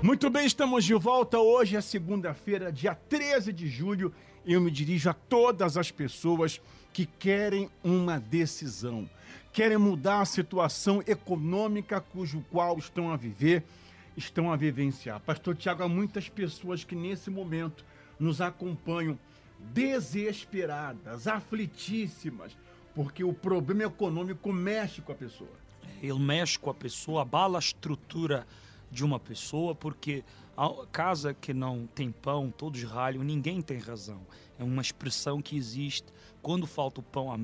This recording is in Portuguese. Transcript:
Muito bem, estamos de volta. Hoje é segunda-feira, dia 13 de julho, e eu me dirijo a todas as pessoas que querem uma decisão, querem mudar a situação econômica cujo qual estão a viver, estão a vivenciar. Pastor Tiago, há muitas pessoas que nesse momento nos acompanham desesperadas, aflitíssimas, porque o problema econômico mexe com a pessoa. Ele mexe com a pessoa, abala a estrutura de uma pessoa, porque a casa que não tem pão, todos ralham, ninguém tem razão. É uma expressão que existe. Quando falta o pão,